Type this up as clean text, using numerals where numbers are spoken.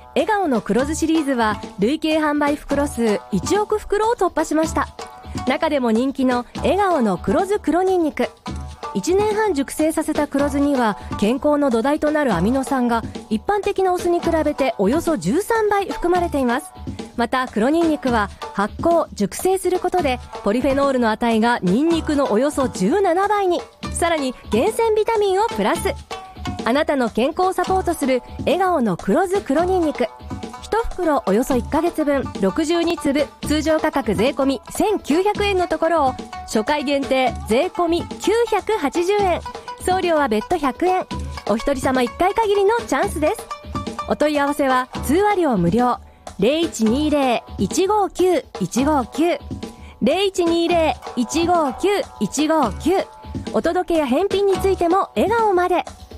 笑顔の黒酢シリーズは累計販売袋数1億袋を突破しました。中でも人気の笑顔の黒酢黒ニンニク、1年半熟成させた黒酢には健康の土台となるアミノ酸が一般的なお酢に比べておよそ13倍含まれています。また黒ニンニクは発酵熟成することでポリフェノールの値がニンニクのおよそ17倍に、さらに厳選ビタミンをプラス。あなたの健康をサポートする笑顔の黒酢黒ニンニク、1袋およそ1ヶ月分62粒、通常価格税込み1900円のところを初回限定税込み980円、送料は別途100円。お一人様1回限りのチャンスです。お問い合わせは通話料無料 0120-159-159 0120-159-159。お届けや返品についても笑顔まで。